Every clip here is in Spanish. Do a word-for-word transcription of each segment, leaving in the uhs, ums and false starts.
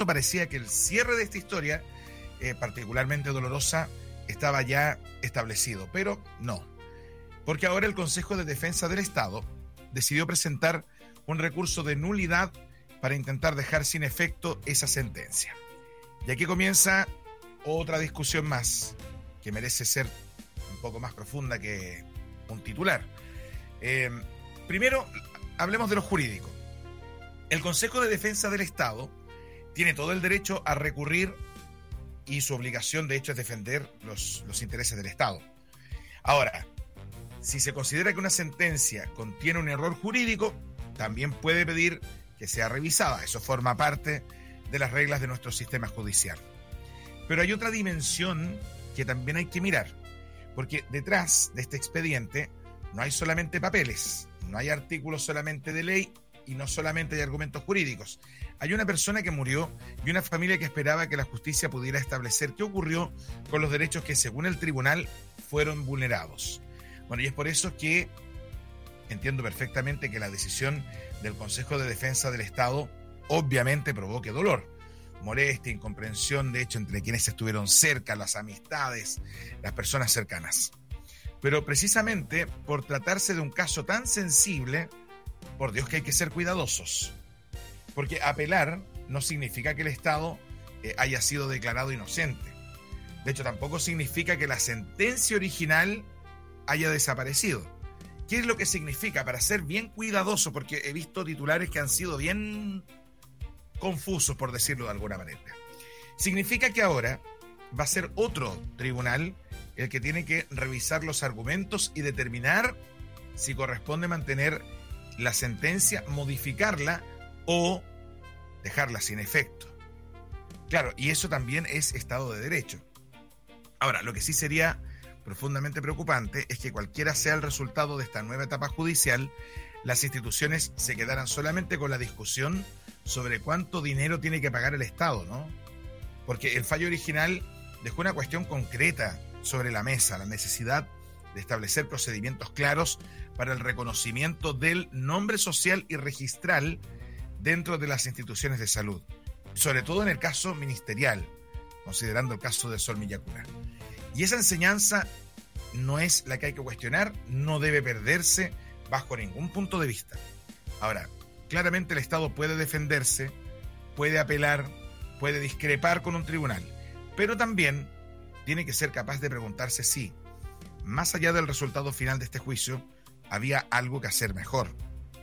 parecía que el cierre de esta historia, eh, particularmente dolorosa, estaba ya establecido, pero no. Porque ahora el Consejo de Defensa del Estado decidió presentar un recurso de nulidad para intentar dejar sin efecto esa sentencia. Y aquí comienza otra discusión más, que merece ser un poco más profunda que un titular. Eh, primero, hablemos de lo jurídico. El Consejo de Defensa del Estado tiene todo el derecho a recurrir y su obligación, de hecho, es defender los, los intereses del Estado. Ahora, si se considera que una sentencia contiene un error jurídico, también puede pedir que sea revisada. Eso forma parte de las reglas de nuestro sistema judicial. Pero hay otra dimensión que también hay que mirar, porque detrás de este expediente no hay solamente papeles, no hay artículos solamente de ley y no solamente hay argumentos jurídicos. Hay una persona que murió y una familia que esperaba que la justicia pudiera establecer qué ocurrió con los derechos que, según el tribunal, fueron vulnerados. Bueno, y es por eso que entiendo perfectamente que la decisión del Consejo de Defensa del Estado obviamente provoque dolor, molestia, incomprensión, de hecho, entre quienes estuvieron cerca, las amistades, las personas cercanas. Pero precisamente por tratarse de un caso tan sensible, por Dios que hay que ser cuidadosos. Porque apelar no significa que el Estado eh, haya sido declarado inocente. De hecho, tampoco significa que la sentencia original haya desaparecido. ¿Qué es lo que significa? Para ser bien cuidadoso, porque he visto titulares que han sido bien confusos, por decirlo de alguna manera. Significa que ahora va a ser otro tribunal el que tiene que revisar los argumentos y determinar si corresponde mantener la sentencia, modificarla o dejarla sin efecto. Claro, y eso también es Estado de Derecho. Ahora, lo que sí sería profundamente preocupante es que cualquiera sea el resultado de esta nueva etapa judicial, las instituciones se quedaran solamente con la discusión sobre cuánto dinero tiene que pagar el Estado, ¿no? Porque el fallo original dejó una cuestión concreta sobre la mesa, la necesidad de establecer procedimientos claros para el reconocimiento del nombre social y registral dentro de las instituciones de salud, sobre todo en el caso ministerial, considerando el caso de Sol Millacura. Y esa enseñanza no es la que hay que cuestionar, no debe perderse bajo ningún punto de vista. Ahora, claramente el Estado puede defenderse, puede apelar, puede discrepar con un tribunal, pero también tiene que ser capaz de preguntarse si, más allá del resultado final de este juicio, había algo que hacer mejor.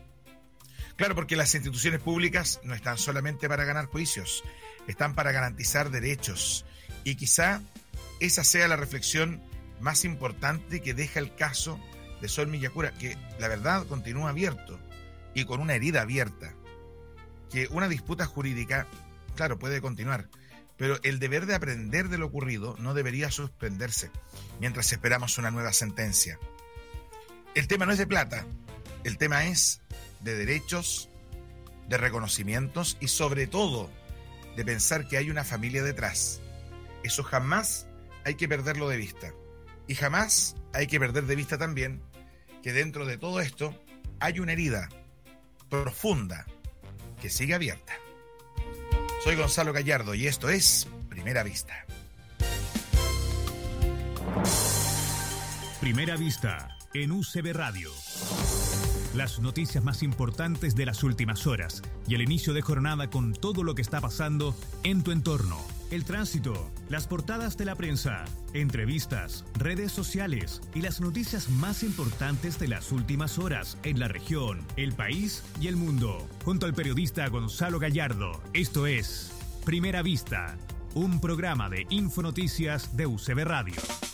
Claro, porque las instituciones públicas no están solamente para ganar juicios, están para garantizar derechos. Y quizá esa sea la reflexión más importante que deja el caso de Sol Millacura, que la verdad continúa abierto y con una herida abierta. Que una disputa jurídica, claro, puede continuar, pero el deber de aprender de lo ocurrido no debería suspenderse mientras esperamos una nueva sentencia. El tema no es de plata, el tema es de derechos, de reconocimientos y sobre todo de pensar que hay una familia detrás. Eso jamás hay que perderlo de vista. Y jamás hay que perder de vista también que dentro de todo esto hay una herida profunda que sigue abierta. Soy Gonzalo Gallardo y esto es Primera Vista. Primera Vista en U C B Radio. Las noticias más importantes de las últimas horas y el inicio de jornada con todo lo que está pasando en tu entorno. El tránsito, las portadas de la prensa, entrevistas, redes sociales y las noticias más importantes de las últimas horas en la región, el país y el mundo. Junto al periodista Gonzalo Gallardo, esto es Primera Vista, un programa de Infonoticias de U C B Radio.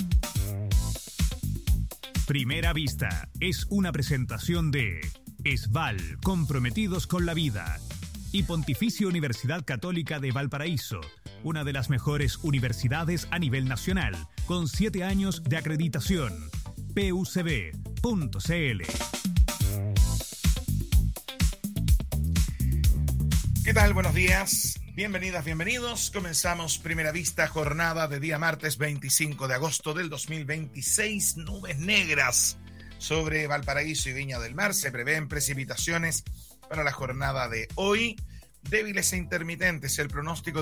Primera Vista es una presentación de ESVAL, comprometidos con la vida, y Pontificia Universidad Católica de Valparaíso, una de las mejores universidades a nivel nacional, con siete años de acreditación. P U C B punto C L. ¿Qué tal? Buenos días. Bienvenidas, bienvenidos. Comenzamos Primera Vista, jornada de día martes veinticinco de agosto del dos mil veintiséis. Nubes negras sobre Valparaíso y Viña del Mar. Se prevén precipitaciones para la jornada de hoy. Débiles e intermitentes el pronóstico